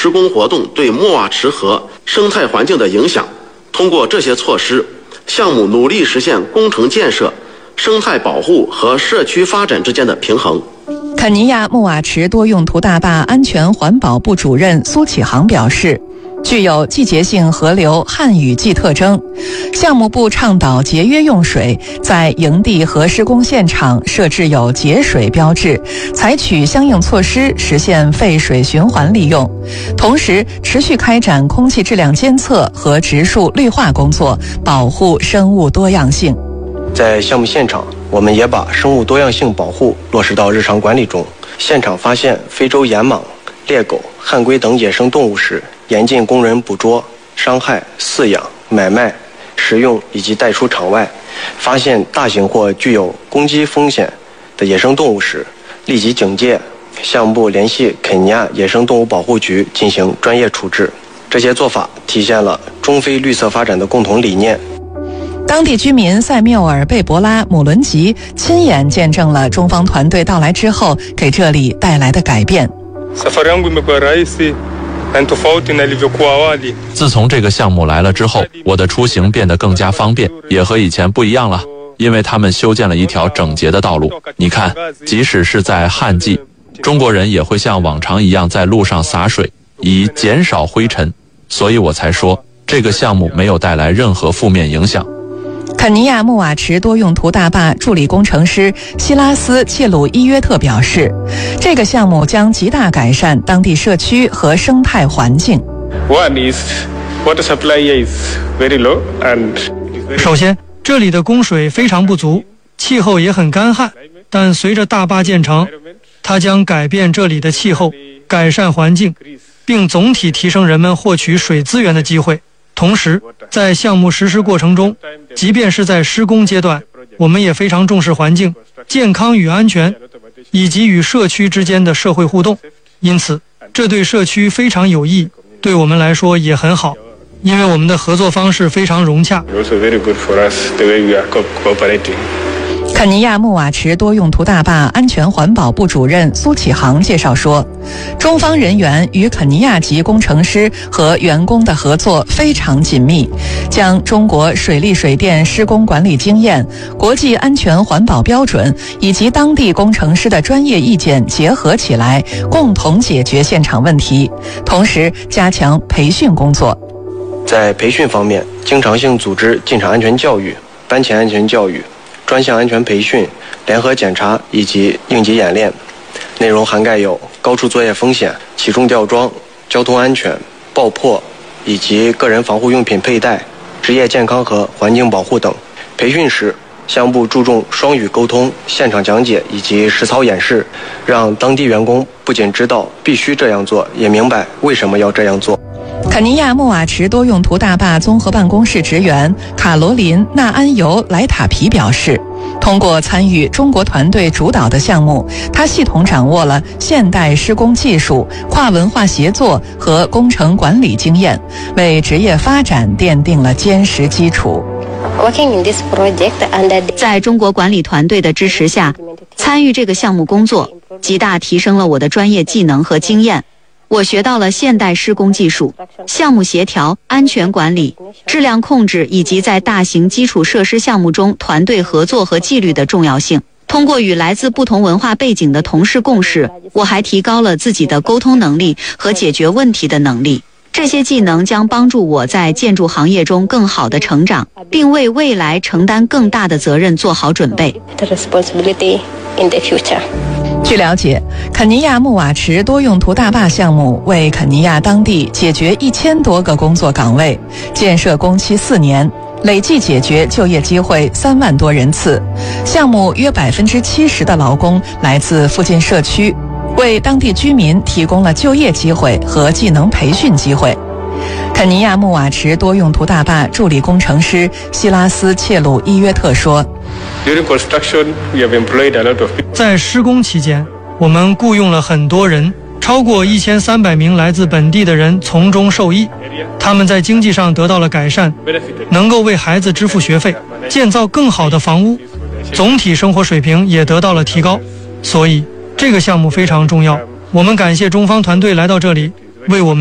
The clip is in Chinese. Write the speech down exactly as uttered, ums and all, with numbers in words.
施工活动对莫瓦池河生态环境的影响。通过这些措施，项目努力实现工程建设、生态保护和社区发展之间的平衡。 肯尼亚穆瓦池多用途大坝安全环保部主任苏启航表示，具有季节性河流旱雨季特征，项目部倡导节约用水，在营地和施工现场设置有节水标志，采取相应措施实现废水循环利用，同时持续开展空气质量监测和植树绿化工作，保护生物多样性。 在项目现场，我们也把生物多样性保护落实到日常管理中。现场发现非洲岩蟒、猎狗、旱龟等野生动物时，严禁工人捕捉、伤害、饲养、买卖、食用以及带出场外。发现大型或具有攻击风险的野生动物时，立即警戒，项目部联系肯尼亚野生动物保护局进行专业处置。这些做法体现了中非绿色发展的共同理念。 当地居民塞缪尔·贝博拉·姆伦吉亲眼见证了中方团队到来之后给这里带来的改变。 自从这个项目来了之后，我的出行变得更加方便，也和以前不一样了，因为他们修建了一条整洁的道路。你看，即使是在旱季，中国人也会像往常一样在路上洒水，以减少灰尘，所以我才说这个项目没有带来任何负面影响。 肯尼亚穆瓦池多用途大坝助理工程师希拉斯·切鲁伊约特表示，这个项目将极大改善当地社区和生态环境。 首先，这里的供水非常不足，气候也很干旱，但随着大坝建成，它将改变这里的气候，改善环境，并总体提升人们获取水资源的机会。同时，在项目实施过程中，即便是在施工阶段，我们也非常重视环境、健康与安全，以及与社区之间的社会互动。因此，这对社区非常有益，对我们来说也很好，因为我们的合作方式非常融洽。 肯尼亚穆瓦池多用途大坝安全环保部主任苏启航介绍说，中方人员与肯尼亚籍工程师和员工的合作非常紧密，将中国水利水电施工管理经验、国际安全环保标准以及当地工程师的专业意见结合起来，共同解决现场问题，同时加强培训工作。 在培训方面，经常性组织进场安全教育、班前安全教育、专项安全培训、联合检查以及应急演练，内容涵盖有高处作业风险、起重吊装、交通安全、爆破以及个人防护用品佩戴、职业健康和环境保护等。培训时，项目部注重双语沟通、现场讲解以及实操演示，让当地员工不仅知道必须这样做，也明白为什么要这样做。 肯尼亚穆瓦池多用途大坝综合办公室职员卡罗琳·纳安尤莱塔皮表示，通过参与中国团队主导的项目，他系统掌握了现代施工技术、跨文化协作和工程管理经验，为职业发展奠定了坚实基础。 在中国管理团队的支持下，参与这个项目工作，极大提升了我的专业技能和经验。我学到了现代施工技术、项目协调、安全管理、质量控制以及在大型基础设施项目中团队合作和纪律的重要性。通过与来自不同文化背景的同事共事，我还提高了自己的沟通能力和解决问题的能力。这些技能将帮助我在建筑行业中更好地成长，并为未来承担更大的责任做好准备。 据了解，肯尼亚穆瓦池多用途大坝项目为肯尼亚当地解决一千多个工作岗位，建设工期四年，累计解决就业机会三万多人次。项目约百分之七十的劳工来自附近社区，为当地居民提供了就业机会和技能培训机会。肯尼亚穆瓦池多用途大坝助理工程师希拉斯·切鲁伊约特说， 在施工期间，我们雇佣了很多人，超过一千三百名来自本地的人从中受益。他们在经济上得到了改善，能够为孩子支付学费，建造更好的房屋，总体生活水平也得到了提高。所以，这个项目非常重要。我们感谢中方团队来到这里，为我们